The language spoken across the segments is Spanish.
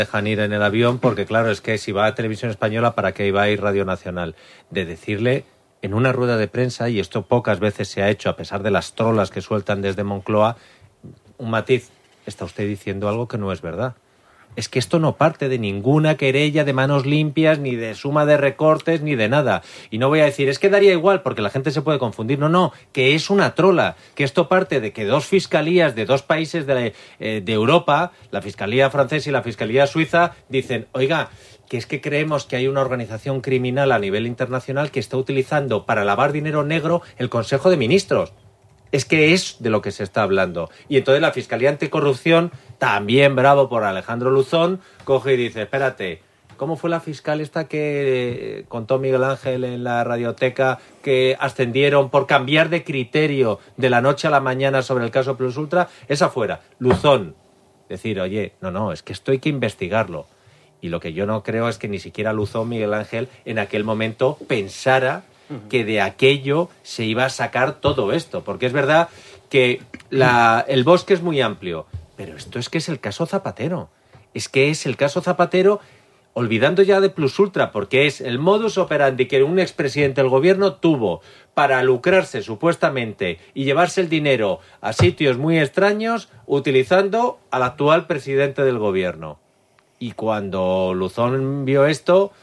dejan ir en el avión, porque claro, es que si va a Televisión Española, ¿para qué iba a ir Radio Nacional? De decirle en una rueda de prensa, y esto pocas veces se ha hecho, a pesar de las trolas que sueltan desde Moncloa, un matiz, está usted diciendo algo que no es verdad. Es que esto no parte de ninguna querella de manos limpias, ni de suma de recortes, ni de nada. Y no voy a decir, es que daría igual, porque la gente se puede confundir. No, que es una trola. Que esto parte de que dos fiscalías de dos países de Europa, la Fiscalía francesa y la Fiscalía suiza, dicen, oiga, que es que creemos que hay una organización criminal a nivel internacional que está utilizando para lavar dinero negro el Consejo de Ministros. Es que es de lo que se está hablando. Y entonces la Fiscalía Anticorrupción, también bravo por Alejandro Luzón, coge y dice, espérate, ¿cómo fue la fiscal esta que contó Miguel Ángel en la radioteca que ascendieron por cambiar de criterio de la noche a la mañana sobre el caso Plus Ultra? Esa fuera. Luzón. Decir, oye, no, es que esto hay que investigarlo. Y lo que yo no creo es que ni siquiera Luzón, Miguel Ángel, en aquel momento pensara que de aquello se iba a sacar todo esto, porque es verdad que el bosque es muy amplio, pero esto es que es el caso Zapatero, es que es el caso Zapatero, olvidando ya de Plus Ultra, porque es el modus operandi que un expresidente del gobierno tuvo para lucrarse supuestamente y llevarse el dinero a sitios muy extraños utilizando al actual presidente del gobierno. Y cuando Luzón vio esto,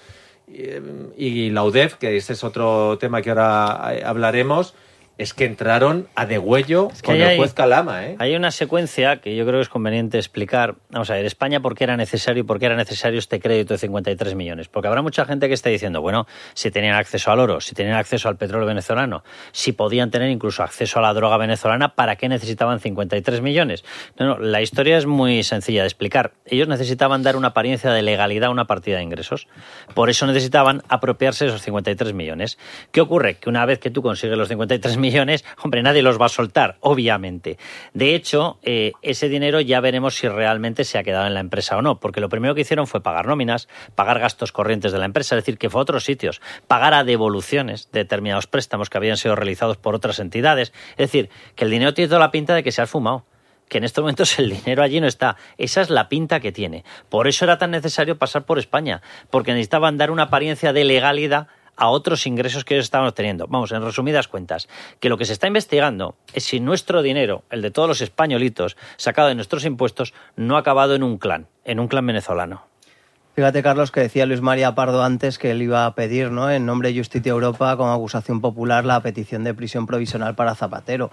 y la UDEF, que ese es otro tema que ahora hablaremos, es que entraron a degüello con el juez Calama, ¿eh? Hay una secuencia que yo creo que es conveniente explicar. Vamos a ver, España, ¿por qué era necesario este crédito de 53 millones? Porque habrá mucha gente que esté diciendo, bueno, si tenían acceso al oro, si tenían acceso al petróleo venezolano, si podían tener incluso acceso a la droga venezolana, ¿para qué necesitaban 53 millones? No, la historia es muy sencilla de explicar. Ellos necesitaban dar una apariencia de legalidad a una partida de ingresos. Por eso necesitaban apropiarse de esos 53 millones. ¿Qué ocurre? Que una vez que tú consigues los 53 millones, hombre, nadie los va a soltar, obviamente. De hecho, ese dinero ya veremos si realmente se ha quedado en la empresa o no, porque lo primero que hicieron fue pagar nóminas, pagar gastos corrientes de la empresa, es decir, que fue a otros sitios, pagar a devoluciones de determinados préstamos que habían sido realizados por otras entidades. Es decir, que el dinero tiene toda la pinta de que se ha esfumado, que en estos momentos el dinero allí no está. Esa es la pinta que tiene. Por eso era tan necesario pasar por España, porque necesitaban dar una apariencia de legalidad a otros ingresos que ellos estaban obteniendo. Vamos, en resumidas cuentas, que lo que se está investigando es si nuestro dinero, el de todos los españolitos, sacado de nuestros impuestos, no ha acabado en un clan venezolano. Fíjate, Carlos, que decía Luis María Pardo antes que él iba a pedir, ¿no?, en nombre de Justicia Europa, como acusación popular, la petición de prisión provisional para Zapatero.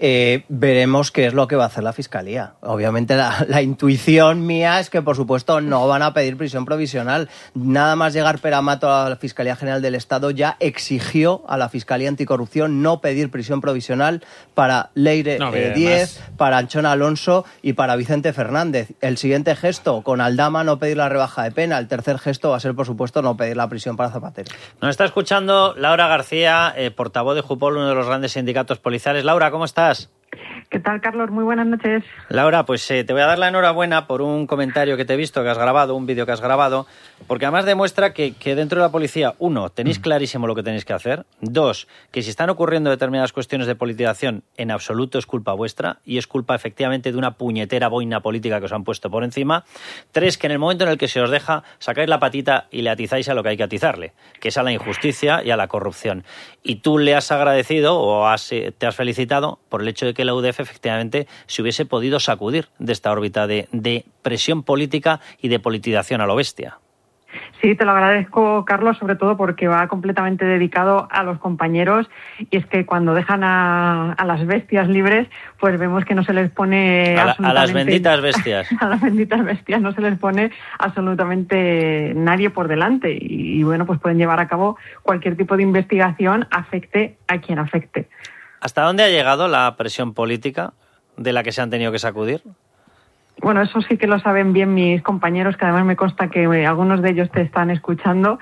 Veremos qué es lo que va a hacer la Fiscalía. Obviamente la intuición mía es que, por supuesto, no van a pedir prisión provisional. Nada más llegar Peramato a la Fiscalía General del Estado, ya exigió a la Fiscalía Anticorrupción no pedir prisión provisional para Leire Díez, para Anchona Alonso y para Vicente Fernández. El siguiente gesto, con Aldama, no pedir la rebaja de pena. El tercer gesto va a ser, por supuesto, no pedir la prisión para Zapatero. Nos está escuchando Laura García, portavoz de Jupol, uno de los grandes sindicatos policiales. Laura, ¿cómo estás? ¿Qué tal, Carlos? Muy buenas noches. Laura, pues te voy a dar la enhorabuena por un comentario que te he visto, que has grabado, un vídeo que has grabado, porque además demuestra que dentro de la policía, uno, tenéis clarísimo lo que tenéis que hacer; dos, que si están ocurriendo determinadas cuestiones de politización, en absoluto es culpa vuestra, y es culpa efectivamente de una puñetera boina política que os han puesto por encima; tres, que en el momento en el que se os deja, sacáis la patita y le atizáis a lo que hay que atizarle, que es a la injusticia y a la corrupción. Y tú le has agradecido o te has felicitado por el hecho de que la UDF efectivamente se hubiese podido sacudir de esta órbita de presión política y de politización a lo bestia. Sí, te lo agradezco, Carlos, sobre todo porque va completamente dedicado a los compañeros, y es que cuando dejan a las bestias libres, pues vemos que no se les pone a las benditas bestias. A las benditas bestias no se les pone absolutamente nadie por delante, y bueno, pues pueden llevar a cabo cualquier tipo de investigación, afecte a quien afecte. ¿Hasta dónde ha llegado la presión política de la que se han tenido que sacudir? Bueno, eso sí que lo saben bien mis compañeros, que además me consta que algunos de ellos te están escuchando.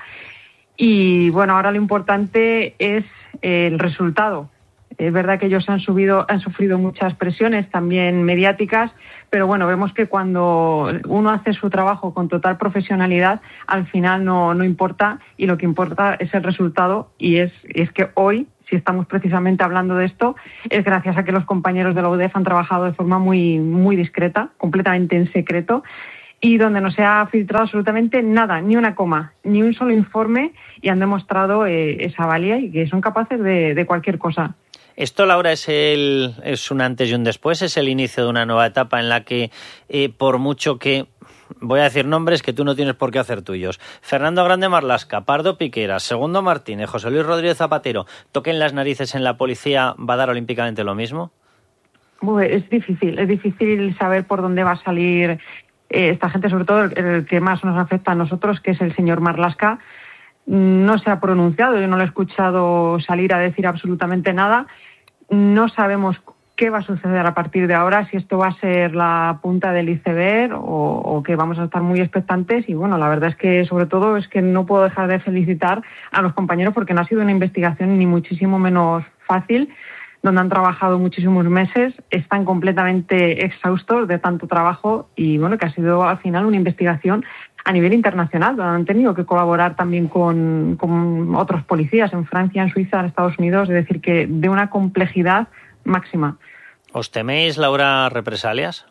Y bueno, ahora lo importante es el resultado. Es verdad que ellos han sufrido muchas presiones, también mediáticas, pero bueno, vemos que cuando uno hace su trabajo con total profesionalidad, al final no importa, y lo que importa es el resultado, y es que hoy, si estamos precisamente hablando de esto, es gracias a que los compañeros de la UDEF han trabajado de forma muy, muy discreta, completamente en secreto, y donde no se ha filtrado absolutamente nada, ni una coma, ni un solo informe, y han demostrado esa valía y que son capaces de cualquier cosa. Esto, Laura, es un antes y un después, es el inicio de una nueva etapa en la que, por mucho que, voy a decir nombres que tú no tienes por qué hacer tuyos, Fernando Grande Marlaska, Pardo Piqueras, Segundo Martínez, José Luis Rodríguez Zapatero, toquen las narices en la policía, ¿va a dar olímpicamente lo mismo? Es difícil saber por dónde va a salir esta gente, sobre todo el que más nos afecta a nosotros, que es el señor Marlaska. No se ha pronunciado, yo no lo he escuchado salir a decir absolutamente nada. No sabemos qué va a suceder a partir de ahora, si esto va a ser la punta del iceberg o que vamos a estar muy expectantes. Y bueno, la verdad es que sobre todo es que no puedo dejar de felicitar a los compañeros porque no ha sido una investigación ni muchísimo menos fácil, donde han trabajado muchísimos meses, están completamente exhaustos de tanto trabajo y bueno, que ha sido al final una investigación a nivel internacional, donde han tenido que colaborar también con otros policías en Francia, en Suiza, en Estados Unidos, es decir, que de una complejidad máxima. ¿Os teméis, Laura, represalias?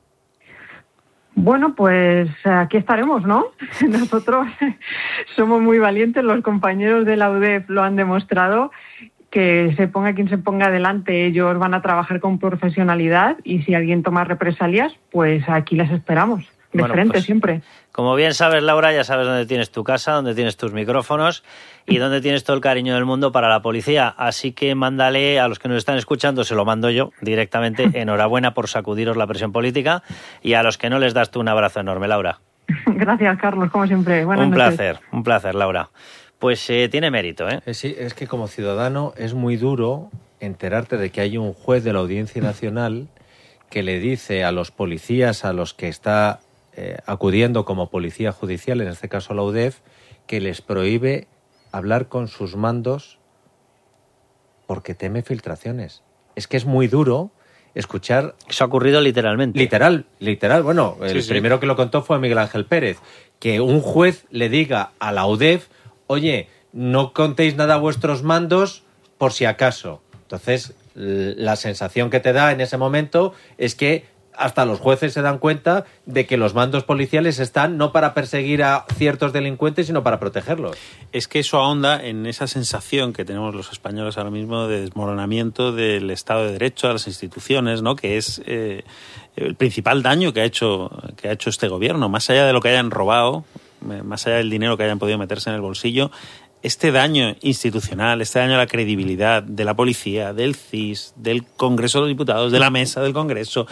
Bueno, pues aquí estaremos, ¿no? Nosotros somos muy valientes, los compañeros de la UDEF lo han demostrado, que se ponga quien se ponga delante, ellos van a trabajar con profesionalidad y si alguien toma represalias, pues aquí las esperamos, de frente pues, siempre. Como bien sabes, Laura, ya sabes dónde tienes tu casa, dónde tienes tus micrófonos y dónde tienes todo el cariño del mundo para la policía. Así que mándale a los que nos están escuchando, se lo mando yo directamente, enhorabuena por sacudiros la presión política y a los que no les das tú un abrazo enorme, Laura. Gracias, Carlos, como siempre. Buenas noches. Un placer, Laura. Pues tiene mérito, ¿eh? Sí, es que como ciudadano es muy duro enterarte de que hay un juez de la Audiencia Nacional que le dice a los policías a los que está acudiendo como policía judicial, en este caso la UDEF, que les prohíbe hablar con sus mandos porque teme filtraciones. Es que es muy duro escuchar... Eso ha ocurrido literalmente. Literal. Bueno, el primero que lo contó fue Miguel Ángel Pérez. Que un juez le diga a la UDEF: oye, no contéis nada a vuestros mandos por si acaso. Entonces, la sensación que te da en ese momento es que hasta los jueces se dan cuenta de que los mandos policiales están no para perseguir a ciertos delincuentes, sino para protegerlos. Es que eso ahonda en esa sensación que tenemos los españoles ahora mismo de desmoronamiento del Estado de Derecho, de las instituciones, ¿no? Que es el principal daño que ha hecho este gobierno, más allá de lo que hayan robado, más allá del dinero que hayan podido meterse en el bolsillo. Este daño institucional, este daño a la credibilidad de la policía, del CIS, del Congreso de los Diputados, de la Mesa del Congreso,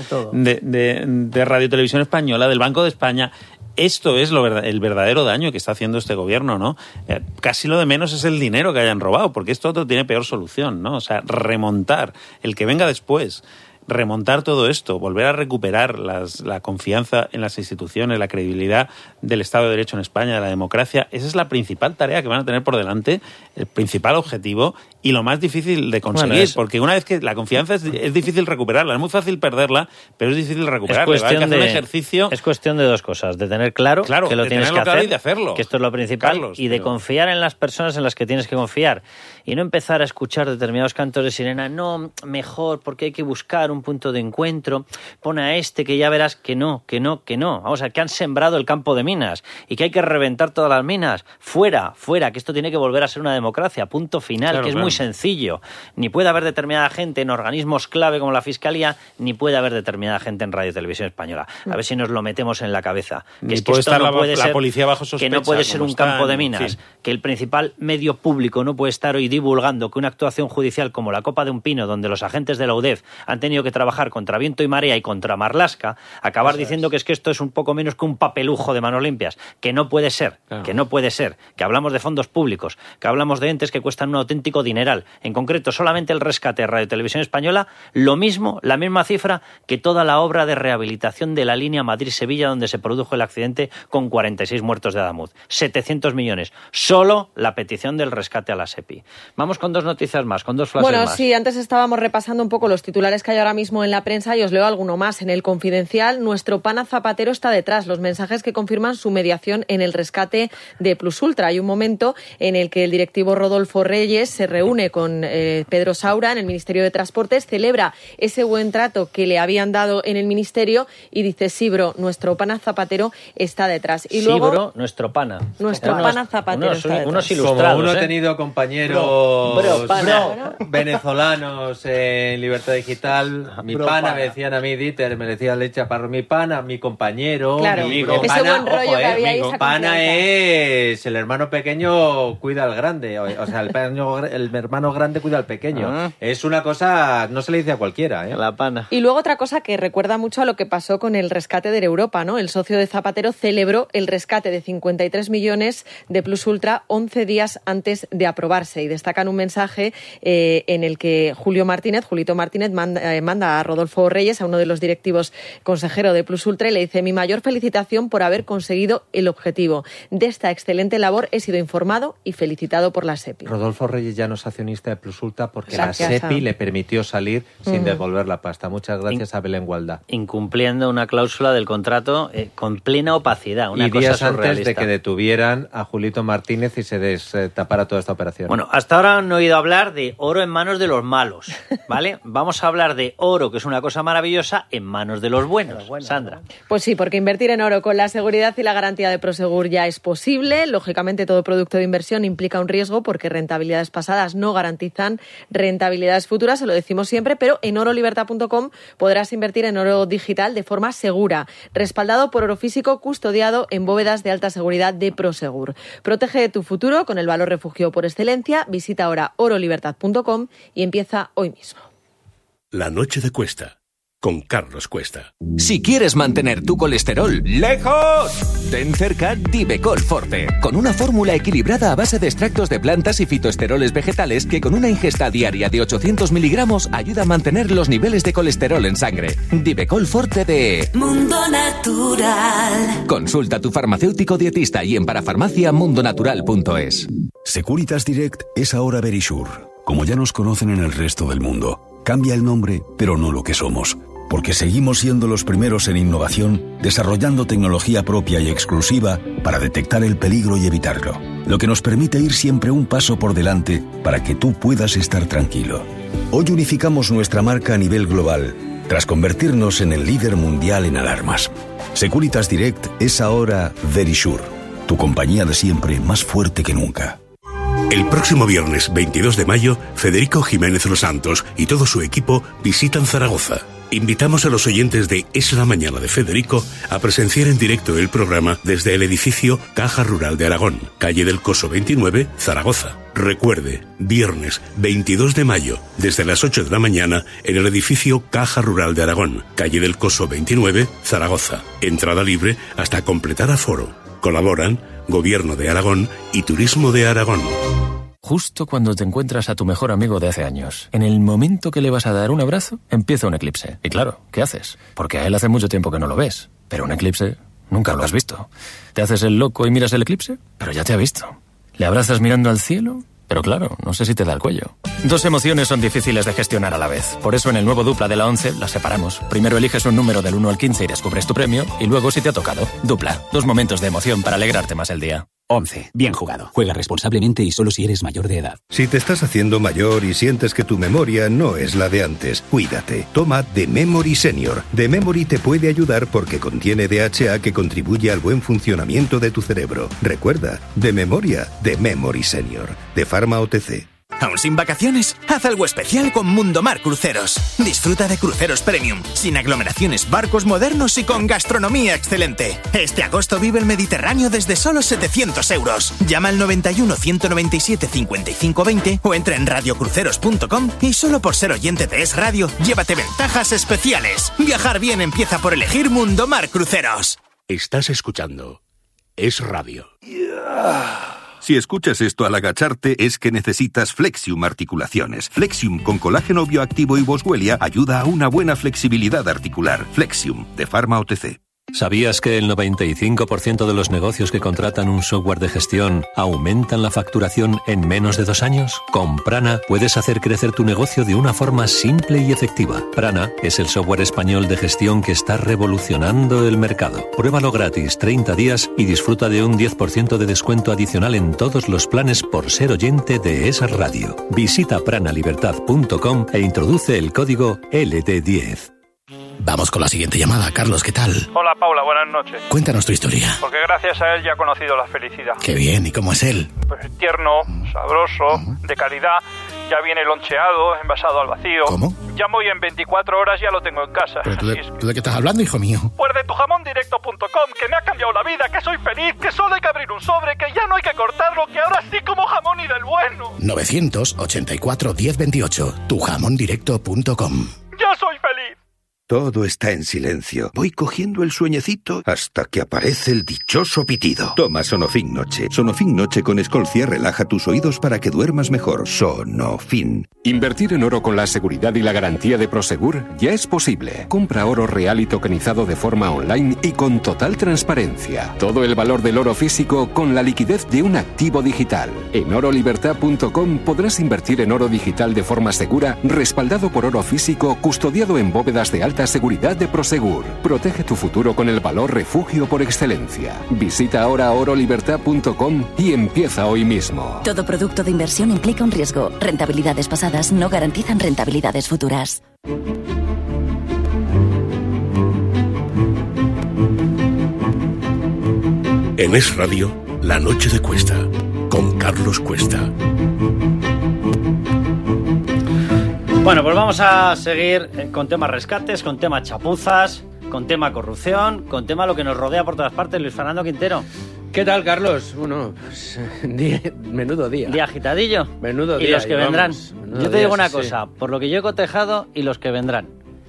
de Radio Televisión Española, del Banco de España, esto es el verdadero daño que está haciendo este gobierno, ¿no? Casi lo de menos es el dinero que hayan robado, porque esto otro tiene peor solución, ¿no? O sea, remontar, el que venga después, remontar todo esto, volver a recuperar la confianza en las instituciones, la credibilidad del Estado de Derecho en España, de la democracia, esa es la principal tarea que van a tener por delante, el principal objetivo y lo más difícil de conseguir, porque una vez que la confianza es difícil recuperarla, es muy fácil perderla, pero es difícil recuperarla. Es cuestión de dos cosas, de tener claro que lo tienes que hacer, y de hacerlo, que esto es lo principal, Carlos, y de confiar en las personas en las que tienes que confiar y no empezar a escuchar determinados cantos de sirena, no, mejor, porque hay que buscar un punto de encuentro, pon a este que ya verás que no. Vamos a que han sembrado el campo de minas y que hay que reventar todas las minas. Fuera, que esto tiene que volver a ser una democracia, punto final, claro, que es muy sencillo. Ni puede haber determinada gente en organismos clave como la Fiscalía, ni puede haber determinada gente en Radio Televisión Española. A ver si nos lo metemos en la cabeza. Que es que esto no puede ser, la policía bajo sospecha, que no puede ser un campo de minas, que el principal medio público no puede estar hoy divulgando que una actuación judicial como la Copa de un Pino, donde los agentes de la UDEF han tenido que trabajar contra viento y marea y contra Marlaska, acabar diciendo que es que esto es un poco menos que un papelujo de manos limpias, que no puede ser, que hablamos de fondos públicos, que hablamos de entes que cuestan un auténtico dineral, en concreto solamente el rescate de Radio Televisión Española, lo mismo, la misma cifra que toda la obra de rehabilitación de la línea Madrid-Sevilla donde se produjo el accidente con 46 muertos de Adamuz, 700 millones, solo la petición del rescate a la SEPI. Vamos con dos noticias más, con dos flashes más. Bueno, sí, antes estábamos repasando un poco los titulares que hay ahora ahora mismo en la prensa y os leo alguno más. En El Confidencial, nuestro pana Zapatero está detrás. Los mensajes que confirman su mediación en el rescate de Plus Ultra. Hay un momento en el que el directivo Rodolfo Reyes se reúne con Pedro Saura en el Ministerio de Transportes, celebra ese buen trato que le habían dado en el Ministerio y dice: sí, bro, nuestro pana Zapatero está detrás. Y luego, sí, bro, nuestro pana. Nuestro pana Zapatero está detrás. Unos ilustrados. Como uno ha tenido compañeros venezolanos en Libertad Digital. Mi pana, me decían a mí, Dieter, me decía Leche Parro, mi pana, mi compañero. Claro, mi ese pana, buen rollo que había ahí, mi pana es el hermano pequeño cuida al grande. O sea, el hermano grande cuida al pequeño. Es una cosa, no se le dice a cualquiera, ¿eh? La pana. Y luego otra cosa que recuerda mucho a lo que pasó con el rescate de Europa, ¿no? El socio de Zapatero celebró el rescate de 53 millones de Plus Ultra 11 días antes de aprobarse, y destacan un mensaje en el que Julito Martínez manda a Rodolfo Reyes, a uno de los directivos consejero de Plus Ultra, y le dice: mi mayor felicitación por haber conseguido el objetivo. De esta excelente labor he sido informado y felicitado por la SEPI. Rodolfo Reyes ya no es accionista de Plus Ultra porque la SEPI le permitió salir sin devolver la pasta. Muchas gracias a Belén Gualda. Incumpliendo una cláusula del contrato con plena opacidad, una y cosa días surrealista. Antes de que detuvieran a Julito Martínez y se destapara toda esta operación. Bueno, hasta ahora no he oído hablar de oro en manos de los malos, ¿vale? Vamos a hablar de oro, que es una cosa maravillosa, en manos de los buenos. Sandra. Pues sí, porque invertir en oro con la seguridad y la garantía de Prosegur ya es posible. Lógicamente, todo producto de inversión implica un riesgo porque rentabilidades pasadas no garantizan rentabilidades futuras, se lo decimos siempre, pero en orolibertad.com podrás invertir en oro digital de forma segura, respaldado por oro físico custodiado en bóvedas de alta seguridad de Prosegur. Protege tu futuro con el valor refugio por excelencia. Visita ahora orolibertad.com y empieza hoy mismo. La noche de Cuesta, con Carlos Cuesta. Si quieres mantener tu colesterol lejos, ten cerca Divecol Forte, con una fórmula equilibrada a base de extractos de plantas y fitoesteroles vegetales que con una ingesta diaria de 800 miligramos ayuda a mantener los niveles de colesterol en sangre. Divecol Forte de Mundo Natural. Consulta a tu farmacéutico dietista y en parafarmacia.mundonatural.es. Securitas Direct es ahora Verisure, como ya nos conocen en el resto del mundo. Cambia el nombre, pero no lo que somos, porque seguimos siendo los primeros en innovación, desarrollando tecnología propia y exclusiva para detectar el peligro y evitarlo, lo que nos permite ir siempre un paso por delante para que tú puedas estar tranquilo. Hoy unificamos nuestra marca a nivel global, tras convertirnos en el líder mundial en alarmas. Securitas Direct es ahora Verisure, tu compañía de siempre más fuerte que nunca. El próximo viernes 22 de mayo, Federico Jiménez Los Santos y todo su equipo visitan Zaragoza. Invitamos a los oyentes de Es la Mañana de Federico a presenciar en directo el programa desde el edificio Caja Rural de Aragón, calle del Coso 29, Zaragoza. Recuerde, viernes 22 de mayo, desde las 8 de la mañana, en el edificio Caja Rural de Aragón, calle del Coso 29, Zaragoza. Entrada libre hasta completar aforo. Colaboran Gobierno de Aragón y Turismo de Aragón. Justo cuando te encuentras a tu mejor amigo de hace años, en el momento que le vas a dar un abrazo, empieza un eclipse. Y claro, ¿qué haces? Porque a él hace mucho tiempo que no lo ves. Pero un eclipse nunca lo has visto. ¿Te haces el loco y miras el eclipse? Pero ya te ha visto. ¿Le abrazas mirando al cielo? Pero claro, no sé si te da el cuello. Dos emociones son difíciles de gestionar a la vez. Por eso en el nuevo Dupla de la 11 las separamos. Primero eliges un número del 1 al 15 y descubres tu premio. Y luego si te ha tocado. Dupla. Dos momentos de emoción para alegrarte más el día. 11. Bien jugado. Juega responsablemente y solo si eres mayor de edad. Si te estás haciendo mayor y sientes que tu memoria no es la de antes, cuídate. Toma The Memory Senior. The Memory te puede ayudar porque contiene DHA que contribuye al buen funcionamiento de tu cerebro. Recuerda, de memoria, The Memory Senior. De Pharma OTC. ¿Aún sin vacaciones? Haz algo especial con Mundomar Cruceros. Disfruta de cruceros premium, sin aglomeraciones, barcos modernos y con gastronomía excelente. Este agosto vive el Mediterráneo desde solo 700 euros. Llama al 91 197 55 20 o entra en radiocruceros.com y solo por ser oyente de Es Radio, llévate ventajas especiales. Viajar bien empieza por elegir Mundomar Cruceros. Estás escuchando Es Radio. Si escuchas esto al agacharte es que necesitas Flexium Articulaciones. Flexium con colágeno bioactivo y Boswellia ayuda a una buena flexibilidad articular. Flexium, de Pharma OTC. ¿Sabías que el 95% de los negocios que contratan un software de gestión aumentan la facturación en menos de 2 años? Con Prana puedes hacer crecer tu negocio de una forma simple y efectiva. Prana es el software español de gestión que está revolucionando el mercado. Pruébalo gratis 30 días y disfruta de un 10% de descuento adicional en todos los planes por ser oyente de Es Radio. Visita pranalibertad.com e introduce el código LD10. Vamos con la siguiente llamada. Carlos, ¿qué tal? Hola, Paula, buenas noches. Cuéntanos tu historia. Porque gracias a él ya he conocido la felicidad. Qué bien, ¿y cómo es él? Pues tierno, sabroso, de calidad, ya viene loncheado, envasado al vacío. ¿Cómo? Llamo y en 24 horas ya lo tengo en casa. ¿Pero tú de qué estás hablando, hijo mío? Pues de tujamondirecto.com, que me ha cambiado la vida, que soy feliz, que solo hay que abrir un sobre, que ya no hay que cortarlo, que ahora sí como jamón y del bueno. 984 1028, tujamondirecto.com. ¡Ya soy feliz! Todo está en silencio. Voy cogiendo el sueñecito hasta que aparece el dichoso pitido. Toma Sonofin Noche. Sonofin Noche con Escolcia relaja tus oídos para que duermas mejor. Sonofin. Invertir en oro con la seguridad y la garantía de Prosegur ya es posible. Compra oro real y tokenizado de forma online y con total transparencia. Todo el valor del oro físico con la liquidez de un activo digital. En orolibertad.com podrás invertir en oro digital de forma segura, respaldado por oro físico, custodiado en bóvedas de alta seguridad de Prosegur. Protege tu futuro con el valor refugio por excelencia. Visita ahora orolibertad.com y empieza hoy mismo. Todo producto de inversión implica un riesgo. Rentabilidades pasadas no garantizan rentabilidades futuras. En Es Radio, La Noche de Cuesta, con Carlos Cuesta. Bueno, pues vamos a seguir con temas rescates, con temas chapuzas, con tema corrupción, con tema lo que nos rodea por todas partes. Luis Fernando Quintero. ¿Qué tal, Carlos? Bueno, pues menudo día. ¿Día agitadillo? Menudo día. Y los que vendrán. Yo te digo una cosa, sí. Por lo que yo he cotejado y los que vendrán.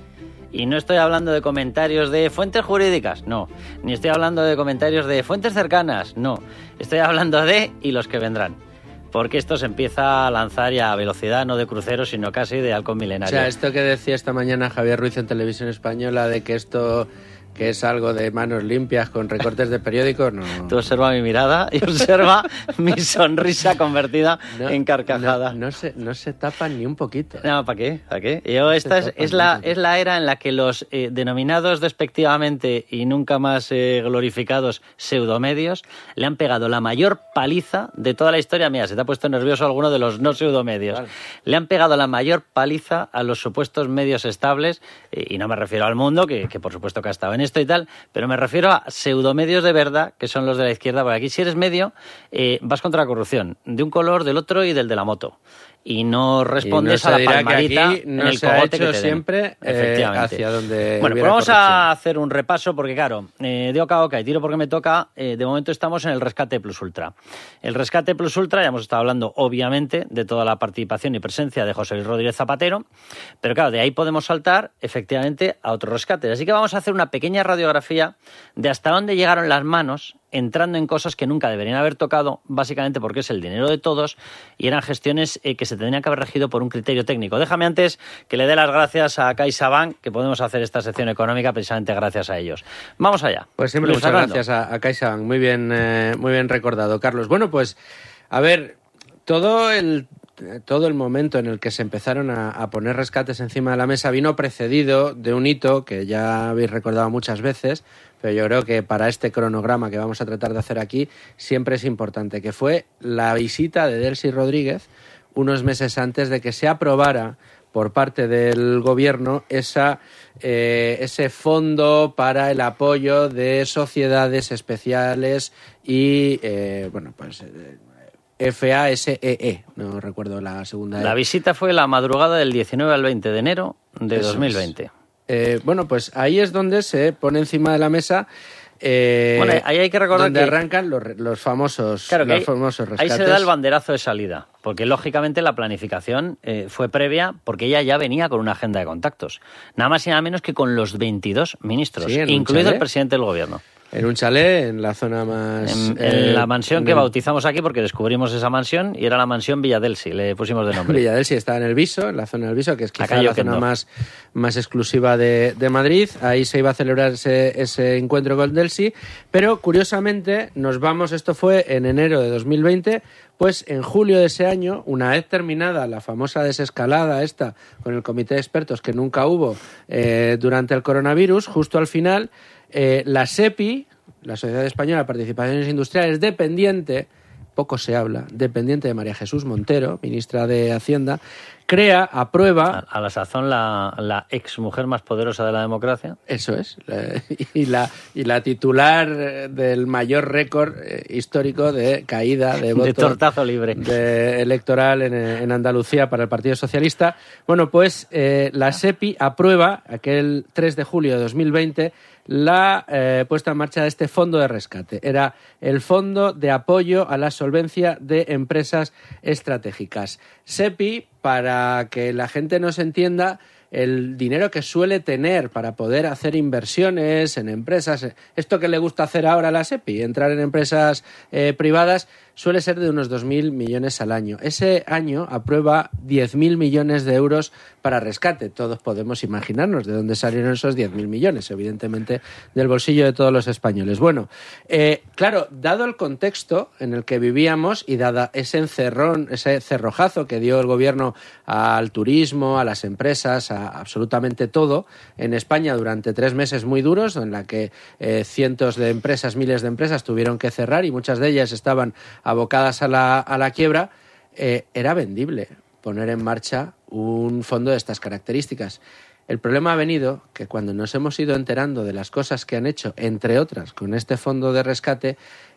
Y no estoy hablando de comentarios de fuentes jurídicas, no. Ni estoy hablando de comentarios de fuentes cercanas, no. Estoy hablando de y los que vendrán. Porque esto se empieza a lanzar ya a velocidad, no de crucero, sino casi de halcón milenario. O sea, esto que decía esta mañana Javier Ruiz en Televisión Española de que esto que es algo de manos limpias con recortes de periódicos, no. Tú observa mi mirada y observa mi sonrisa convertida en carcajada. No se tapan ni un poquito. No, ¿para qué? ¿Para qué? Esta es la era en la que los denominados despectivamente y nunca más glorificados pseudomedios le han pegado la mayor paliza de toda la historia. Mira, se te ha puesto nervioso alguno de los no pseudomedios. Vale. Le han pegado la mayor paliza a los supuestos medios estables, y no me refiero al Mundo, que por supuesto que ha estado en esto y tal, pero me refiero a pseudomedios de verdad, que son los de la izquierda, porque aquí si eres medio, vas contra la corrupción, de un color, del otro y del de la moto. Y no respondes a la palmadita en el cogote que te den. Siempre hacia donde bueno, pues vamos a hacer un repaso, porque claro, de oca a oca y tiro porque me toca, de momento estamos en el Rescate Plus Ultra. El Rescate Plus Ultra, ya hemos estado hablando obviamente de toda la participación y presencia de José Luis Rodríguez Zapatero, pero claro, de ahí podemos saltar efectivamente a otros rescates. Así que vamos a hacer una pequeña radiografía de hasta dónde llegaron las manos, entrando en cosas que nunca deberían haber tocado, básicamente porque es el dinero de todos y eran gestiones que se tendrían que haber regido por un criterio técnico. Déjame antes que le dé las gracias a CaixaBank, que podemos hacer esta sección económica precisamente gracias a ellos. Vamos allá. Pues siempre muchas gracias a CaixaBank. Muy bien recordado, Carlos. Bueno, pues, a ver, todo el momento en el que se empezaron a poner rescates encima de la mesa vino precedido de un hito que ya habéis recordado muchas veces, pero yo creo que para este cronograma que vamos a tratar de hacer aquí siempre es importante, que fue la visita de Delcy Rodríguez unos meses antes de que se aprobara por parte del gobierno ese fondo para el apoyo de sociedades especiales y FASEE, no recuerdo la segunda. La visita fue la madrugada del 19 al 20 de enero de 2020. Bueno, pues ahí es donde se pone encima de la mesa. Bueno, ahí hay que recordar donde que arrancan los famosos, claro, que famosos rescates. Ahí se da el banderazo de salida, porque lógicamente la planificación fue previa, porque ella ya venía con una agenda de contactos, nada más y nada menos que con los 22 ministros, incluido el presidente del gobierno. En un chalet, en la zona más... En la mansión que bautizamos aquí, porque descubrimos esa mansión y era la mansión Villadelsi, le pusimos de nombre. Villadelsi está en el Viso, en la zona del Viso, que es quizá la zona más exclusiva de Madrid. Ahí se iba a celebrar ese encuentro con Delsi, pero curiosamente nos vamos, esto fue en enero de 2020, pues en julio de ese año, una vez terminada la famosa desescalada esta con el comité de expertos que nunca hubo durante el coronavirus, justo al final, la SEPI, la Sociedad Española de Participaciones Industriales, dependiente, poco se habla, dependiente de María Jesús Montero, ministra de Hacienda, aprueba... A la sazón la exmujer más poderosa de la democracia. Eso es. Y la titular del mayor récord histórico de caída de votos... De tortazo libre. Electoral en Andalucía para el Partido Socialista. Bueno, pues la SEPI aprueba aquel 3 de julio de 2020 la puesta en marcha de este fondo de rescate. Era el Fondo de Apoyo a la Solvencia de Empresas Estratégicas. SEPI, para que la gente nos entienda, el dinero que suele tener para poder hacer inversiones en empresas, esto que le gusta hacer ahora a la SEPI, entrar en empresas privadas, suele ser de unos 2.000 millones al año. Ese año aprueba 10.000 millones de euros para rescate. Todos podemos imaginarnos de dónde salieron esos 10.000 millones, evidentemente del bolsillo de todos los españoles. Bueno, claro, dado el contexto en el que vivíamos y dada ese encerrón, ese cerrojazo que dio el gobierno al turismo, a las empresas, a absolutamente todo en España durante 3 meses muy duros, en la que cientos de empresas, miles de empresas tuvieron que cerrar y muchas de ellas estaban abocadas a la quiebra, era vendible poner en marcha un fondo de estas características. El problema ha venido que cuando nos hemos ido enterando de las cosas que han hecho, entre otras, con este fondo de rescate,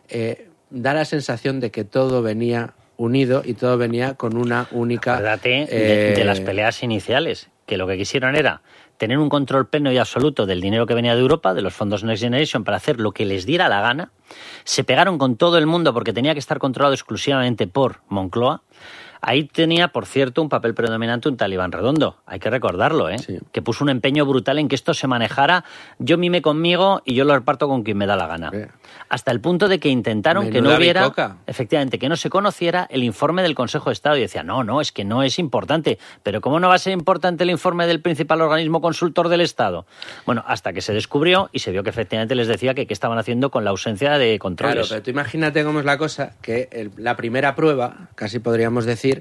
da la sensación de que todo venía unido y todo venía con una única... Acuérdate de las peleas iniciales, que lo que quisieron era tener un control pleno y absoluto del dinero que venía de Europa, de los fondos Next Generation, para hacer lo que les diera la gana. Se pegaron con todo el mundo porque tenía que estar controlado exclusivamente por Moncloa. Ahí tenía, por cierto, un papel predominante un tal Iván Redondo, hay que recordarlo, sí. Que puso un empeño brutal en que esto se manejara, yo mime conmigo y yo lo reparto con quien me da la gana. Sí. Hasta el punto de que intentaron que no hubiera, efectivamente, que no se conociera el informe del Consejo de Estado. Y decía, no, es que no es importante. Pero ¿cómo no va a ser importante el informe del principal organismo consultor del Estado? Bueno, hasta que se descubrió y se vio que efectivamente les decía que qué estaban haciendo con la ausencia de controles. Claro, pero tú imagínate cómo es la cosa, que la primera prueba, casi podríamos decir,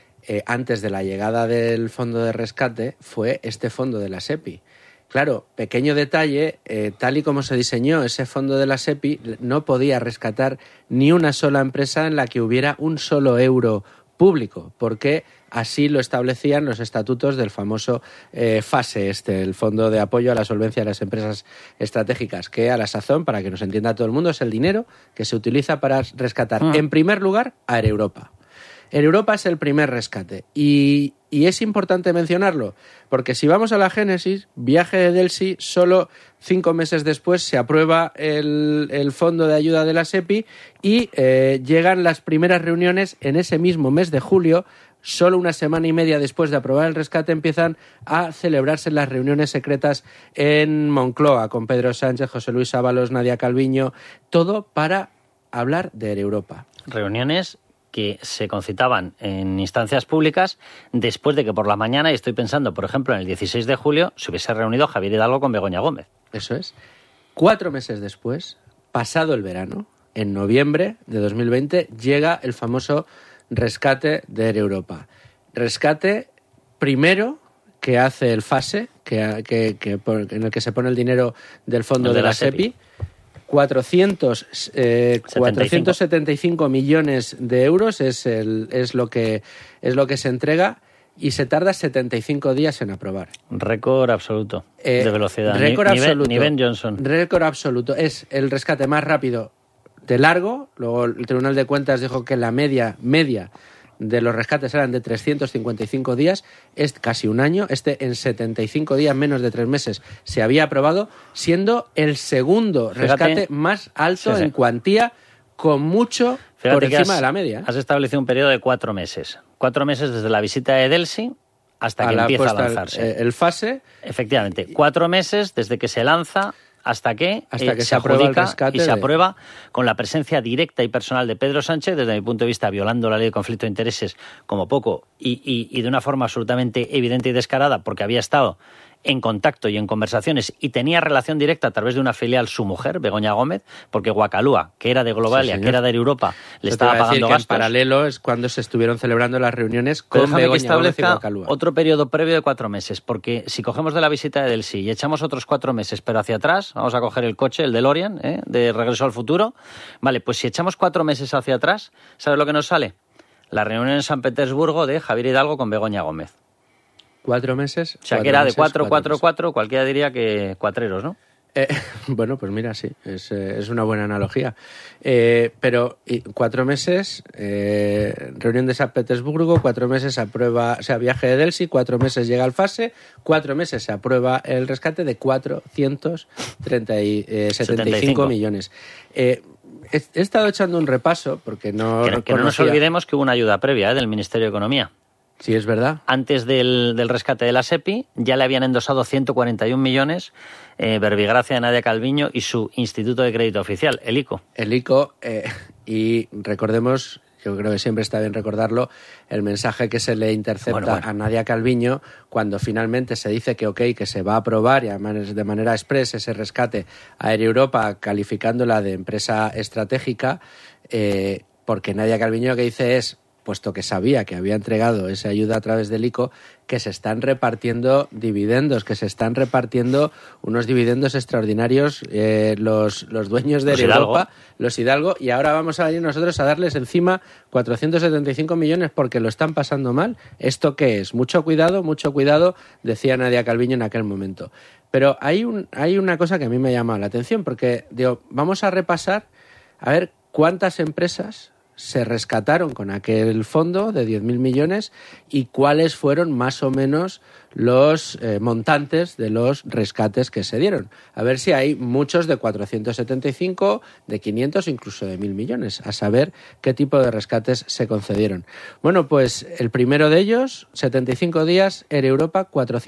antes de la llegada del fondo de rescate, fue este fondo de la SEPI. Claro, pequeño detalle, tal y como se diseñó ese fondo de la SEPI, no podía rescatar ni una sola empresa en la que hubiera un solo euro público, porque así lo establecían los estatutos del famoso FASE, el Fondo de Apoyo a la Solvencia de las Empresas Estratégicas, que a la sazón, para que nos entienda todo el mundo, es el dinero que se utiliza para rescatar, en primer lugar, a Air Europa. Air Europa es el primer rescate y es importante mencionarlo porque si vamos a la génesis, viaje de Delsi, solo 5 meses después se aprueba el fondo de ayuda de la SEPI y llegan las primeras reuniones en ese mismo mes de julio. Solo una semana y media después de aprobar el rescate empiezan a celebrarse las reuniones secretas en Moncloa con Pedro Sánchez, José Luis Ábalos, Nadia Calviño, todo para hablar de Air Europa. Reuniones que se concitaban en instancias públicas después de que por la mañana, y estoy pensando, por ejemplo, en el 16 de julio, se hubiese reunido Javier Hidalgo con Begoña Gómez. Eso es. 4 meses después, pasado el verano, en noviembre de 2020, llega el famoso rescate de Air Europa. Rescate primero que hace el FASE, en el que se pone el dinero del fondo de la SEPI. 475 millones de euros es lo que se entrega y se tarda 75 días en aprobar. Récord absoluto de velocidad. Récord absoluto. Ni Ben Johnson. Récord absoluto. Es el rescate más rápido de largo. Luego el Tribunal de Cuentas dijo que la media de los rescates eran de 355 días, es casi un año. En 75 días, menos de 3 meses, se había aprobado, siendo el segundo rescate más alto en cuantía, con mucho por encima de la media. Has establecido un periodo de 4 meses. 4 meses desde la visita de Delsi hasta que empieza a lanzarse. El FASE. Efectivamente, 4 meses desde que se lanza hasta que se aprueba el adjudica rescate y se aprueba con la presencia directa y personal de Pedro Sánchez, desde mi punto de vista violando la ley de conflicto de intereses como poco y de una forma absolutamente evidente y descarada, porque había estado en contacto y en conversaciones y tenía relación directa a través de una filial su mujer, Begoña Gómez, porque Guacalúa, que era de Globalia, Sí, que era de Europa, le estaba pagando gastos. En paralelo es cuando se estuvieron celebrando las reuniones con Begoña Gómez y Guacalúa. Otro periodo previo de 4 meses, porque si cogemos de la visita de Delsi y echamos otros 4 meses, pero hacia atrás, vamos a coger el coche, el DeLorean, de Regreso al Futuro, vale, pues si echamos 4 meses hacia atrás, ¿sabes lo que nos sale? La reunión en San Petersburgo de Javier Hidalgo con Begoña Gómez. 4 meses. O sea, que era de 4, cualquiera diría que cuatreros, ¿no? Bueno, pues mira, sí, es una buena analogía. Pero 4 meses, reunión de San Petersburgo, 4 meses se aprueba, o sea, viaje de Delsi, 4 meses llega al FASE, 4 meses se aprueba el rescate de 475 millones. He estado echando un repaso porque no nos olvidemos que hubo una ayuda previa del Ministerio de Economía. Sí, es verdad. Antes del rescate de la SEPI ya le habían endosado 141 millones Verbigracia de Nadia Calviño y su Instituto de Crédito Oficial, el ICO. El ICO, y recordemos, yo creo que siempre está bien recordarlo, el mensaje que se le intercepta a Nadia Calviño cuando finalmente se dice que que se va a aprobar y además de manera expresa ese rescate a Air Europa calificándola de empresa estratégica, porque Nadia Calviño lo que dice es, puesto que sabía que había entregado esa ayuda a través del ICO, que se están repartiendo dividendos, que se están repartiendo unos dividendos extraordinarios los dueños de Europa, los Hidalgo, y ahora vamos a venir nosotros a darles encima 475 millones porque lo están pasando mal. ¿Esto qué es? Mucho cuidado, decía Nadia Calviño en aquel momento. Pero hay una cosa que a mí me llama la atención, porque digo, vamos a repasar a ver cuántas empresas se rescataron con aquel fondo de 10.000 millones y cuáles fueron más o menos los montantes de los rescates que se dieron. A ver si hay muchos de 475, de 500, incluso de 1.000 millones, a saber qué tipo de rescates se concedieron. Bueno, pues el primero de ellos, 75 días, Air Europa,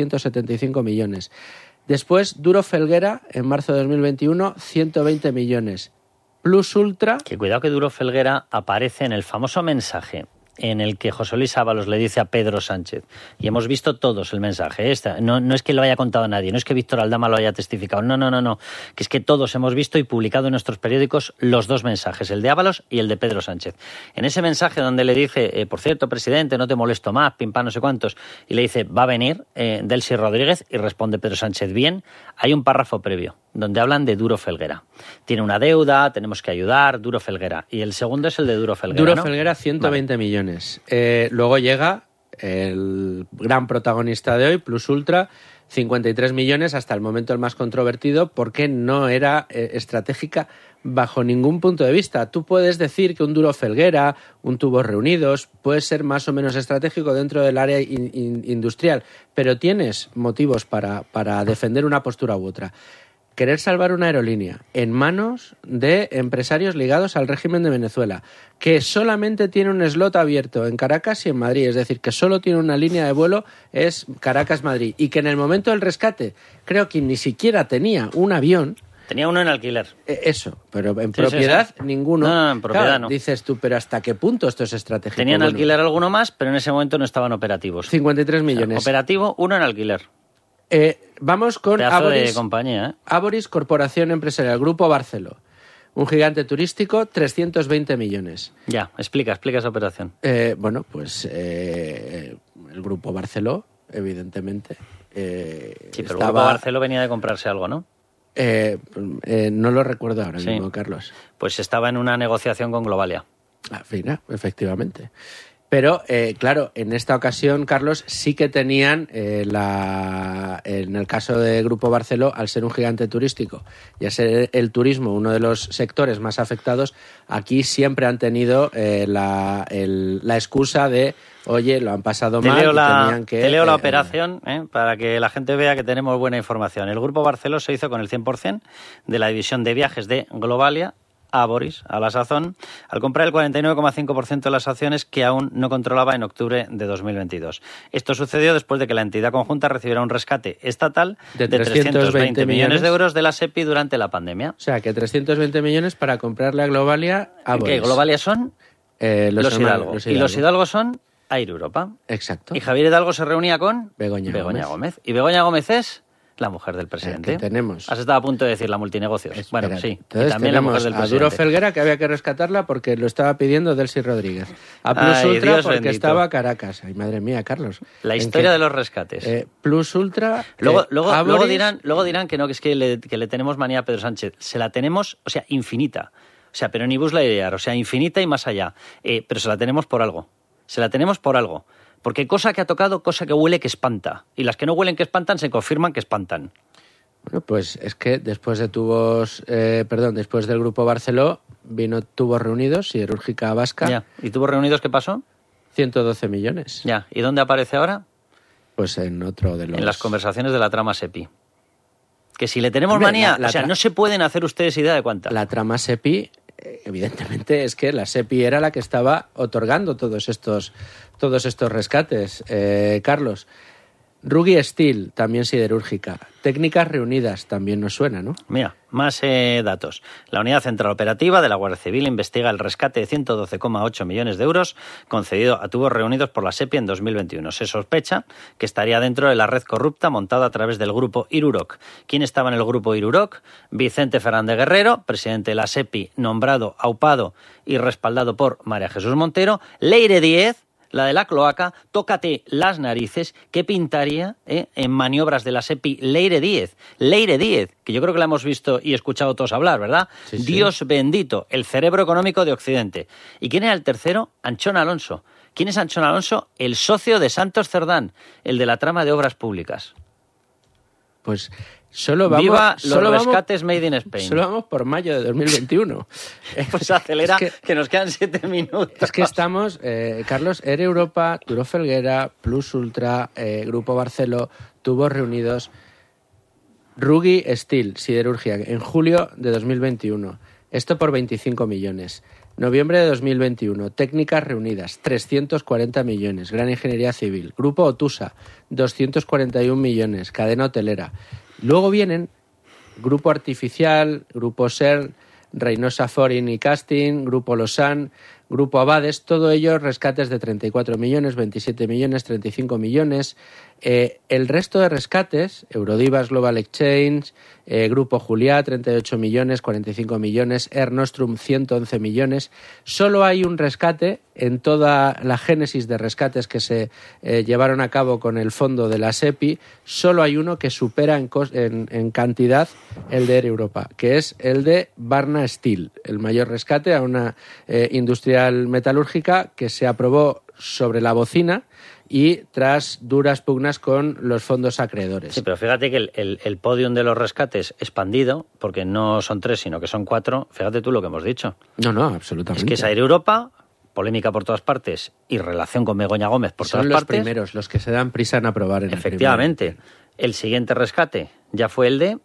475 millones. Después, Duro Felguera, en marzo de 2021, 120 millones. Plus Ultra. Que cuidado que Duro Felguera aparece en el famoso mensaje en el que José Luis Ábalos le dice a Pedro Sánchez, y hemos visto todos el mensaje, no es que lo haya contado nadie, no es que Víctor Aldama lo haya testificado, no, que es que todos hemos visto y publicado en nuestros periódicos los dos mensajes, el de Ábalos y el de Pedro Sánchez. En ese mensaje donde le dice, por cierto, presidente, no te molesto más, pim pam, no sé cuántos, y le dice, va a venir Delcy Rodríguez, y responde Pedro Sánchez, bien, hay un párrafo previo donde hablan de Duro Felguera. Tiene una deuda, tenemos que ayudar, Duro Felguera. Y el segundo es el de Duro Felguera, Duro Felguera, 120 millones. Luego llega el gran protagonista de hoy, Plus Ultra, 53 millones, hasta el momento el más controvertido, porque no era estratégica bajo ningún punto de vista. Tú puedes decir que un Duro Felguera, un Tubos Reunidos, puede ser más o menos estratégico dentro del área industrial, pero tienes motivos para defender una postura u otra. Querer salvar una aerolínea en manos de empresarios ligados al régimen de Venezuela, que solamente tiene un slot abierto en Caracas y en Madrid, es decir, que solo tiene una línea de vuelo, es Caracas-Madrid, y que en el momento del rescate creo que ni siquiera tenía un avión. Tenía uno en alquiler. Eso, pero en propiedad ninguno. No, en propiedad claro, no. Dices tú, pero ¿hasta qué punto esto es estratégico? Tenían alquiler alguno más, pero en ese momento no estaban operativos. 53 millones. O sea, operativo, uno en alquiler. Vamos con Pedazo Aboris, de compañía, Aboris Corporación Empresarial, Grupo Barceló. Un gigante turístico, 320 millones. Ya, explica esa operación. Bueno, pues el Grupo Barceló, evidentemente. Sí, pero el Grupo Barceló venía de comprarse algo, ¿no? No lo recuerdo ahora mismo, Carlos. Pues estaba en una negociación con Globalia. Fina, efectivamente. Pero, claro, en esta ocasión, Carlos, sí que tenían, en el caso de Grupo Barceló, al ser un gigante turístico y a ser el turismo uno de los sectores más afectados, aquí siempre han tenido la excusa de, oye, lo han pasado mal y tenían que... Te leo la operación para que la gente vea que tenemos buena información. El Grupo Barceló se hizo con el 100% de la división de viajes de Globalia Aboris, a la sazón, al comprar el 49,5% de las acciones que aún no controlaba en octubre de 2022. Esto sucedió después de que la entidad conjunta recibiera un rescate estatal de 320 millones de euros de la SEPI durante la pandemia. O sea, que 320 millones para comprarle a Globalia a Aboris. ¿Qué Globalia son? Los Hidalgo. Y los Hidalgo son Air Europa. Exacto. Y Javier Hidalgo se reunía con Begoña Gómez. Y Begoña Gómez es la mujer del presidente. Tenemos. Has estado a punto de decir la multinegocios. Espera, bueno, sí. Entonces y también la mujer del a presidente. Duro Felguera, que había que rescatarla porque lo estaba pidiendo Delcy Rodríguez. A Plus Ultra Dios porque bendito. estaba Caracas. Ay, madre mía, Carlos. La historia de los rescates. Plus Ultra. Luego dirán que no, que es que le tenemos manía a Pedro Sánchez. Se la tenemos, o sea, infinita. O sea, pero ni bus la idear, o sea, infinita y más allá. Pero se la tenemos por algo. Se la tenemos por algo. Porque cosa que ha tocado, cosa que huele que espanta. Y las que no huelen que espantan se confirman que espantan. Bueno, pues es que después del Grupo Barceló vino Tubos Reunidos, Siderúrgica Vasca. Ya. ¿Y Tubos Reunidos qué pasó? 112 millones. Ya. ¿Y dónde aparece ahora? Pues en otro de los... En las conversaciones de la trama SEPI. Que si le tenemos manía, no se pueden hacer ustedes idea de cuánta. La trama SEPI, evidentemente, es que la SEPI era la que estaba otorgando todos estos rescates. Carlos, Ruggie Steel, también siderúrgica. Técnicas Reunidas, también nos suena, ¿no? Mira, más datos. La Unidad Central Operativa de la Guardia Civil investiga el rescate de 112,8 millones de euros concedido a Tubos Reunidos por la SEPI en 2021. Se sospecha que estaría dentro de la red corrupta montada a través del grupo Iruroc. ¿Quién estaba en el grupo Iruroc? Vicente Fernández Guerrero, presidente de la SEPI, nombrado, aupado y respaldado por María Jesús Montero. Leire Díez, la de la cloaca, tócate las narices, ¿qué pintaría en maniobras de la SEPI Leire Díez? Leire Díez, que yo creo que la hemos visto y escuchado todos hablar, ¿verdad? Sí, sí. Dios bendito, el cerebro económico de Occidente. ¿Y quién era el tercero? Anchón Alonso. ¿Quién es Anchón Alonso? El socio de Santos Cerdán, el de la trama de obras públicas. Pues solo vamos... ¡Viva los rescates made in Spain! Solo vamos por mayo de 2021. Pues acelera, que nos quedan 7 minutos. Es que estamos, Carlos, Air Europa, Duro Felguera, Plus Ultra, Grupo Barceló, Tubos Reunidos, Ruggie Steel, siderurgia, en julio de 2021. Esto por 25 millones. Noviembre de 2021, Técnicas Reunidas, 340 millones. Gran Ingeniería Civil. Grupo Otusa, 241 millones. Cadena hotelera. Luego vienen Grupo Artificial, Grupo SER, Reynosa Foreign y Casting, Grupo Lausanne, Grupo Abades, todo ello rescates de 34 millones, 27 millones, 35 millones. El resto de rescates, Eurodivas Global Exchange, Grupo Juliá, 38 millones, 45 millones, Air Nostrum, 111 millones. Solo hay un rescate en toda la génesis de rescates que se llevaron a cabo con el fondo de la SEPI, solo hay uno que supera en cantidad el de Air Europa, que es el de Varna Steel, el mayor rescate a una industrial metalúrgica que se aprobó sobre la bocina y tras duras pugnas con los fondos acreedores. Sí, pero fíjate que el podium de los rescates expandido, porque no son 3, sino que son 4, fíjate tú lo que hemos dicho. No, absolutamente. Es que es Air Europa, polémica por todas partes, y relación con Begoña Gómez por todas partes. Son los primeros, los que se dan prisa en aprobar en Efectivamente. El siguiente rescate ya fue el de...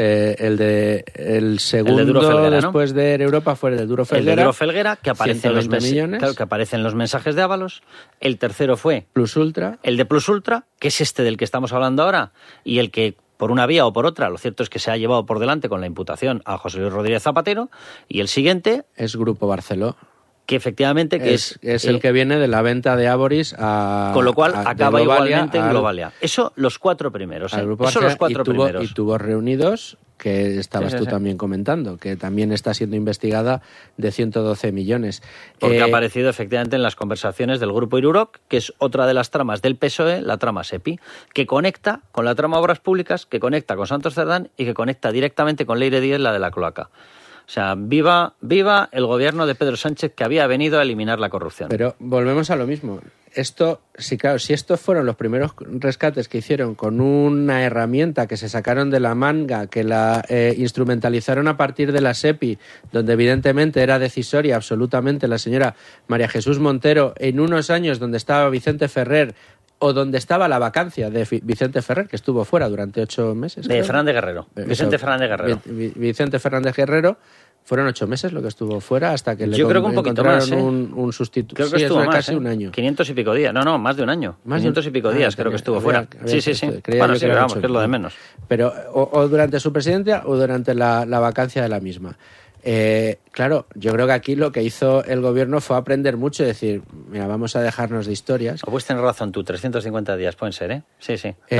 El segundo el de Duro Felguera, después ¿no? de Air Europa fue el de Duro Felguera. El de Duro Felguera, que aparece, millones. que aparece en los mensajes de Ábalos. El tercero fue... Plus Ultra. El de Plus Ultra, que es este del que estamos hablando ahora, y el que por una vía o por otra, lo cierto es que se ha llevado por delante con la imputación a José Luis Rodríguez Zapatero. Y el siguiente... Es Grupo Barceló. Que efectivamente que es el que viene de la venta de Aboris a... Con lo cual acaba igualmente en Globalia. Eso los 4 primeros. Eso los 4 primeros. Y Tubos Reunidos, que estabas tú también comentando, que también está siendo investigada de 112 millones. Porque ha aparecido efectivamente en las conversaciones del Grupo Iruroc, que es otra de las tramas del PSOE, la trama SEPI, que conecta con la trama Obras Públicas, que conecta con Santos Cerdán y que conecta directamente con Leire Díez, la de la cloaca. O sea, viva el gobierno de Pedro Sánchez, que había venido a eliminar la corrupción. Pero volvemos a lo mismo. Si estos fueron los primeros rescates que hicieron con una herramienta que se sacaron de la manga, que la instrumentalizaron a partir de la SEPI, donde evidentemente era decisoria absolutamente la señora María Jesús Montero, en unos años donde estaba Vicente Ferrer, o donde estaba la vacancia de Vicente Ferrer, que estuvo fuera durante 8 meses. De Fernández Guerrero. Vicente Fernández Guerrero. Vicente Fernández Guerrero, ¿Fueron 8 meses lo que estuvo fuera hasta que Yo creo que un poquito más, un sustituto? Creo que estuvo más, casi un año. 500 y pico días. No, más de un año. 500 y pico días creo que estuvo fuera. Sí. Bueno, sí, vamos, que es lo de menos. Pero o durante su presidencia o durante la vacancia de la misma. Claro, yo creo que aquí lo que hizo el gobierno fue aprender mucho y decir, mira, vamos a dejarnos de historias. O puedes tener razón tú, 350 días pueden ser, ¿eh? Sí.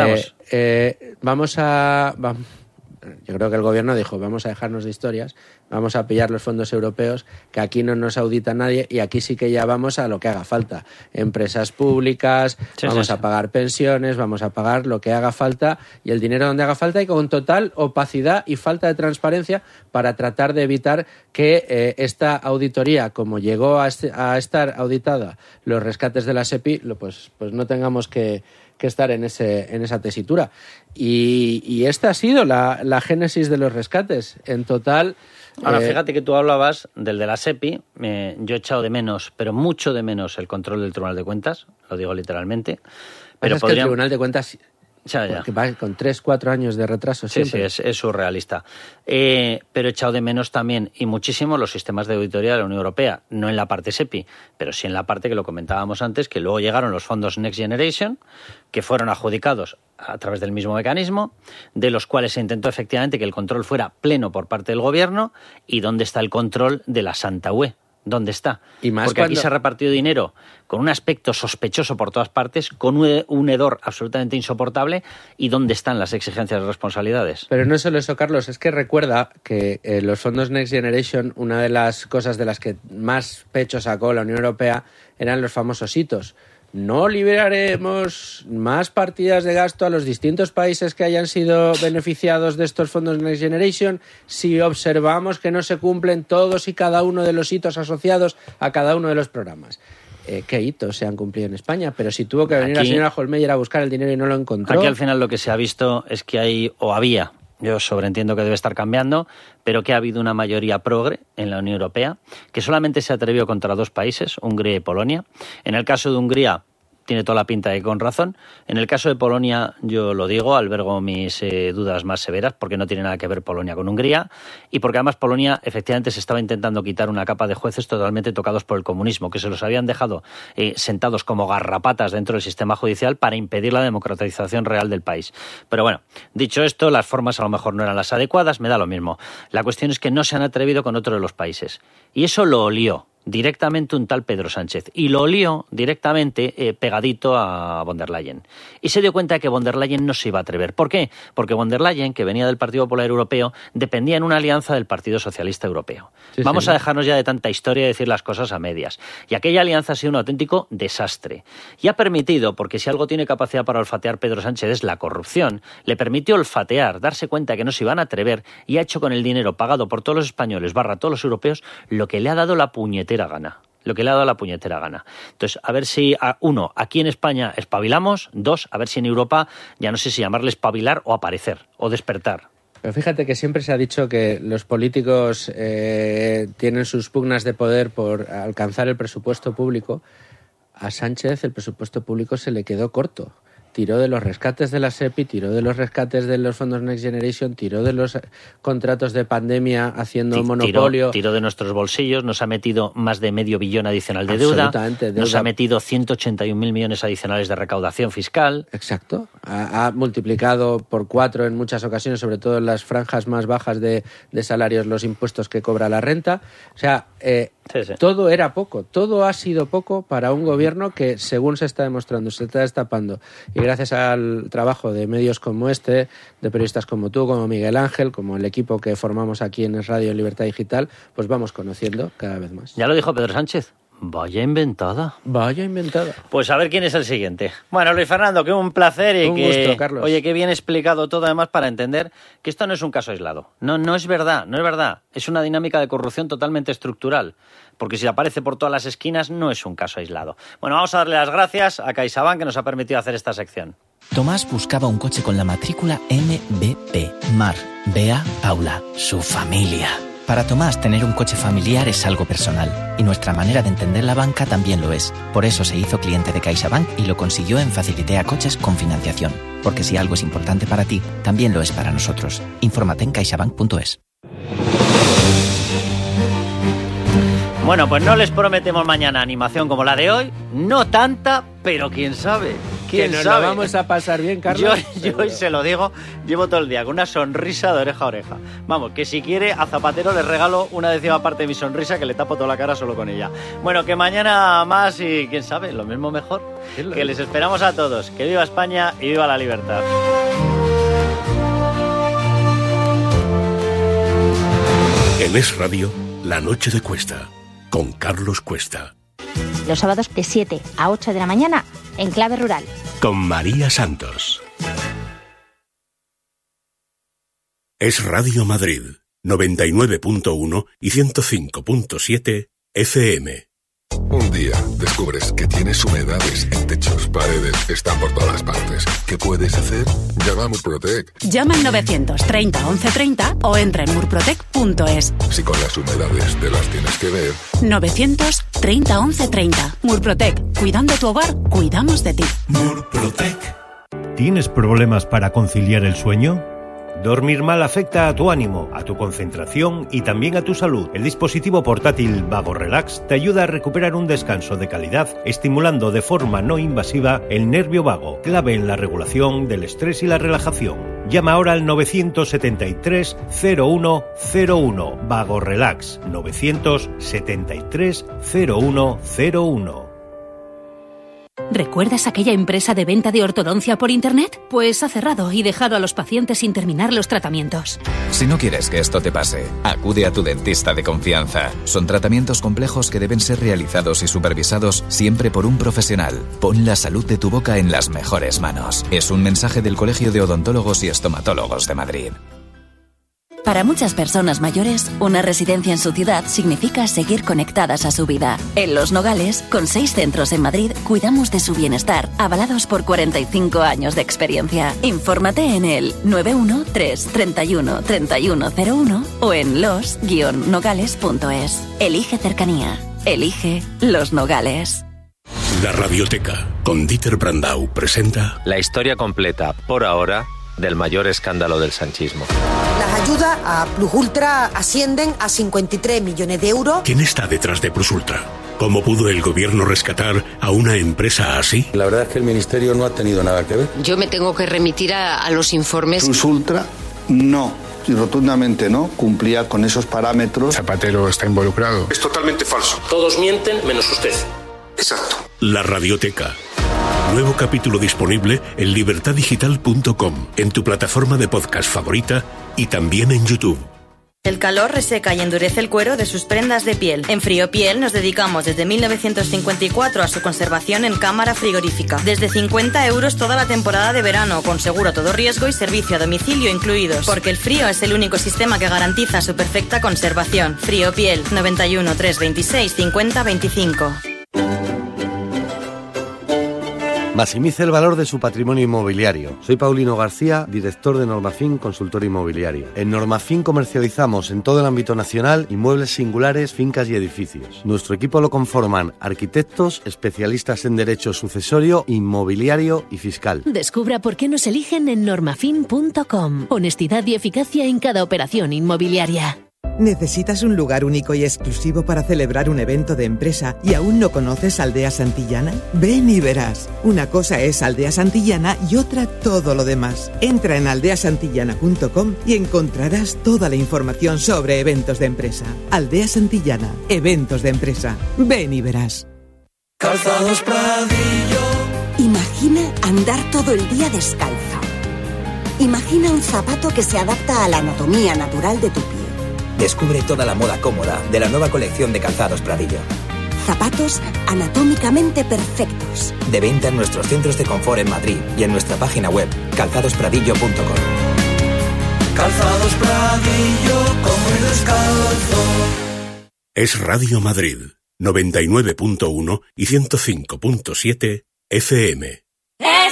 Vamos. Yo creo que el gobierno dijo, vamos a dejarnos de historias, vamos a pillar los fondos europeos, que aquí no nos audita nadie y aquí sí que ya vamos a lo que haga falta. Empresas públicas, vamos a pagar pensiones, vamos a pagar lo que haga falta y el dinero donde haga falta y con total opacidad y falta de transparencia para tratar de evitar que esta auditoría, como llegó a estar auditada los rescates de la SEPI, pues no tengamos que estar en esa tesitura. Y esta ha sido la génesis de los rescates. En total... Ahora, fíjate que tú hablabas del de la SEPI. Yo he echado de menos, pero mucho de menos, el control del Tribunal de Cuentas, lo digo literalmente. Pero que el Tribunal de Cuentas... Porque va con 3-4 años de retraso siempre. Sí, es surrealista. Pero he echado de menos también, y muchísimo, los sistemas de auditoría de la Unión Europea. No en la parte SEPI, pero sí en la parte que lo comentábamos antes, que luego llegaron los fondos Next Generation, que fueron adjudicados a través del mismo mecanismo, de los cuales se intentó efectivamente que el control fuera pleno por parte del gobierno. ¿Y dónde está el control de la Santa UE? ¿Dónde está? Y más porque aquí se ha repartido dinero con un aspecto sospechoso por todas partes, con un hedor absolutamente insoportable. ¿Y dónde están las exigencias de responsabilidades? Pero no solo eso, Carlos, es que recuerda que los fondos Next Generation, una de las cosas de las que más pecho sacó la Unión Europea eran los famosos hitos. No liberaremos más partidas de gasto a los distintos países que hayan sido beneficiados de estos fondos Next Generation si observamos que no se cumplen todos y cada uno de los hitos asociados a cada uno de los programas. ¿Qué hitos se han cumplido en España? Pero si tuvo que venir la señora Hohlmeier a buscar el dinero y no lo encontró. Aquí al final lo que se ha visto es que había, yo sobreentiendo que debe estar cambiando, pero que ha habido una mayoría progre en la Unión Europea, que solamente se atrevió contra 2 países, Hungría y Polonia. En el caso de Hungría, tiene toda la pinta de que con razón. En el caso de Polonia, yo lo digo, albergo mis dudas más severas, porque no tiene nada que ver Polonia con Hungría, y porque además Polonia efectivamente se estaba intentando quitar una capa de jueces totalmente tocados por el comunismo, que se los habían dejado sentados como garrapatas dentro del sistema judicial para impedir la democratización real del país. Pero bueno, dicho esto, las formas a lo mejor no eran las adecuadas, me da lo mismo. La cuestión es que no se han atrevido con otro de los países. Y eso lo olió directamente un tal Pedro Sánchez, y lo olió directamente pegadito a von der Leyen. Y se dio cuenta de que von der Leyen no se iba a atrever. ¿Por qué? Porque von der Leyen, que venía del Partido Popular Europeo, dependía en una alianza del Partido Socialista Europeo. Vamos a dejarnos ya de tanta historia y decir las cosas a medias. Y aquella alianza ha sido un auténtico desastre. Y ha permitido, porque si algo tiene capacidad para olfatear Pedro Sánchez es la corrupción, le permitió olfatear, darse cuenta que no se iban a atrever, y ha hecho con el dinero pagado por todos los españoles / todos los europeos lo que le ha dado la puñetera gana. Entonces, a ver si, aquí en España espabilamos, 2, a ver si en Europa, ya no sé si llamarle espabilar o aparecer, o despertar. Pero fíjate que siempre se ha dicho que los políticos tienen sus pugnas de poder por alcanzar el presupuesto público. A Sánchez el presupuesto público se le quedó corto. Tiró de los rescates de la SEPI, tiró de los rescates de los fondos Next Generation, tiró de los contratos de pandemia haciendo monopolio. Tiró de nuestros bolsillos, nos ha metido más de $500 millones adicional de deuda, nos ha metido 181.000 millones adicionales de recaudación fiscal. Exacto. Ha multiplicado por 4 en muchas ocasiones, sobre todo en las franjas más bajas de salarios, los impuestos que cobra la renta. O sea, todo era poco, todo ha sido poco para un gobierno que, según se está demostrando, se está destapando. Y gracias al trabajo de medios como este, de periodistas como tú, como Miguel Ángel, como el equipo que formamos aquí en Radio Libertad Digital, pues vamos conociendo cada vez más. Ya lo dijo Pedro Sánchez. Vaya inventada. Pues a ver quién es el siguiente. Bueno, Luis Fernando, que un placer y un gusto, Carlos. Oye, qué bien explicado todo, además, para entender que esto no es un caso aislado. No es verdad. Es una dinámica de corrupción totalmente estructural. Porque si aparece por todas las esquinas, no es un caso aislado. Bueno, vamos a darle las gracias a CaixaBank, que nos ha permitido hacer esta sección. Tomás buscaba un coche con la matrícula MBP. Mar, Bea, Paula, su familia. Para Tomás, tener un coche familiar es algo personal, y nuestra manera de entender la banca también lo es. Por eso se hizo cliente de CaixaBank y lo consiguió en Facilitea Coches con financiación. Porque si algo es importante para ti, también lo es para nosotros. Infórmate en caixabank.es. Bueno, pues no les prometemos mañana animación como la de hoy, no tanta, pero quién sabe. Que nos lo vamos a pasar bien, Carlos. Yo hoy se lo digo, llevo todo el día con una sonrisa de oreja a oreja. Vamos, que si quiere, a Zapatero le regalo una 10ª parte de mi sonrisa, que le tapo toda la cara solo con ella. Bueno, que mañana más y quién sabe, lo mismo mejor. Que les esperamos a todos. Que viva España y viva la libertad. En Es Radio, La Noche de Cuesta, con Carlos Cuesta. Los sábados de 7 a 8 de la mañana en Clave Rural. Con María Santos. Es Radio Madrid, 99.1 y 105.7 FM. Un día descubres que tienes humedades en techos, paredes, están por todas partes. ¿Qué puedes hacer? Llama a Murprotec. Llama al 930 1130 o entra en murprotec.es. Si con las humedades te las tienes que ver. 930 1130. Murprotec. Cuidando tu hogar, cuidamos de ti. Murprotec. ¿Tienes problemas para conciliar el sueño? Dormir mal afecta a tu ánimo, a tu concentración y también a tu salud. El dispositivo portátil Vago Relax te ayuda a recuperar un descanso de calidad, estimulando de forma no invasiva el nervio vago, clave en la regulación del estrés y la relajación. Llama ahora al 973 0101. Vago Relax 973 0101. ¿Recuerdas aquella empresa de venta de ortodoncia por internet? Pues ha cerrado y dejado a los pacientes sin terminar los tratamientos. Si no quieres que esto te pase, acude a tu dentista de confianza. Son tratamientos complejos que deben ser realizados y supervisados siempre por un profesional. Pon la salud de tu boca en las mejores manos. Es un mensaje del Colegio de Odontólogos y Estomatólogos de Madrid. Para muchas personas mayores, una residencia en su ciudad significa seguir conectadas a su vida. En Los Nogales, con 6 centros en Madrid, cuidamos de su bienestar, avalados por 45 años de experiencia. Infórmate en el 913 31 3101 o en los-nogales.es. Elige cercanía. Elige Los Nogales. La Radioteca, con Dieter Brandau, presenta la historia completa, por ahora, del mayor escándalo del sanchismo. Las ayudas a Plus Ultra ascienden a 53 millones de euros. ¿Quién está detrás de Plus Ultra? ¿Cómo pudo el gobierno rescatar a una empresa así? La verdad es que el ministerio no ha tenido nada que ver. Yo me tengo que remitir a los informes. Plus Ultra no, y rotundamente no, cumplía con esos parámetros. Zapatero está involucrado. Es totalmente falso. Todos mienten menos usted. Exacto. La Radioteca. Nuevo capítulo disponible en libertaddigital.com, en tu plataforma de podcast favorita y también en YouTube. El calor reseca y endurece el cuero de sus prendas de piel. En Friopiel nos dedicamos desde 1954 a su conservación en cámara frigorífica. Desde 50 € toda la temporada de verano, con seguro a todo riesgo y servicio a domicilio incluidos. Porque el frío es el único sistema que garantiza su perfecta conservación. Friopiel, 91 326 50 25. Maximice el valor de su patrimonio inmobiliario. Soy Paulino García, director de Normafin Consultora Inmobiliaria. En Normafin comercializamos en todo el ámbito nacional inmuebles singulares, fincas y edificios. Nuestro equipo lo conforman arquitectos, especialistas en derecho sucesorio, inmobiliario y fiscal. Descubra por qué nos eligen en normafin.com. Honestidad y eficacia en cada operación inmobiliaria. ¿Necesitas un lugar único y exclusivo para celebrar un evento de empresa y aún no conoces Aldea Santillana? Ven y verás. Una cosa es Aldea Santillana y otra todo lo demás. Entra en aldeasantillana.com y encontrarás toda la información sobre eventos de empresa. Aldea Santillana, eventos de empresa. Ven y verás. Calzados Pradillo. Imagina andar todo el día descalzo. Imagina un zapato que se adapta a la anatomía natural de tu pie. Descubre toda la moda cómoda de la nueva colección de Calzados Pradillo. Zapatos anatómicamente perfectos. De venta en nuestros centros de confort en Madrid y en nuestra página web calzadospradillo.com. Calzados Pradillo, como el descalzo. Es Radio Madrid, 99.1 y 105.7 FM.